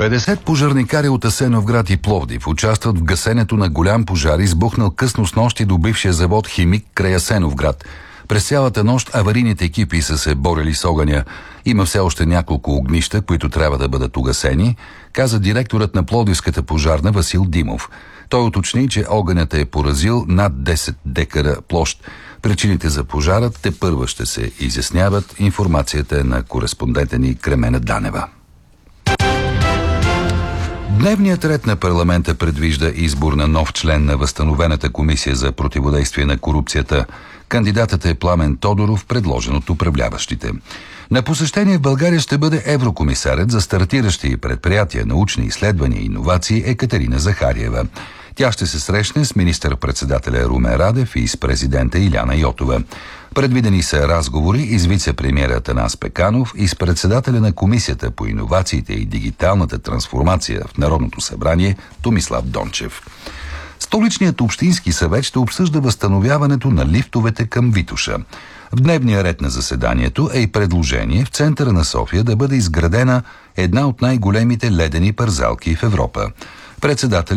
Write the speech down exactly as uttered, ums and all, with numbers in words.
петдесет пожарникари от Асеновград и Пловдив участват в гасенето на голям пожар, избухнал късно снощи до бившия завод Химик край Асеновград. През цялата нощ аварийните екипи са се борили с огъня. Има все още няколко огнища, които трябва да бъдат угасени, каза директорът на Пловдивската пожарна Васил Димов. Той уточни, че огънят е поразил над десет декара площ. Причините за пожарът тепърва ще се изясняват. Информацията е на кореспондента ни Кремена Данева. Дневният ред на парламента предвижда избор на нов член на възстановената комисия за противодействие на корупцията. Кандидатът е Пламен Тодоров, предложен от управляващите. На посещение в България ще бъде еврокомисарят за стартиращи предприятия, научни изследвания и иновации Екатерина Захариева. Тя ще се срещне с министър-председателя Румен Радев и с президента Иляна Йотова. Предвидени са разговори и с вице-премиера Атанас Пеканов и с председателя на Комисията по иновациите и дигиталната трансформация в Народното събрание Томислав Дончев. Столичният общински съвет ще обсъжда възстановяването на лифтовете към Витоша. В дневния ред на заседанието е и предложение в центъра на София да бъде изградена една от най-големите ледени парзалки в Европа. Председателят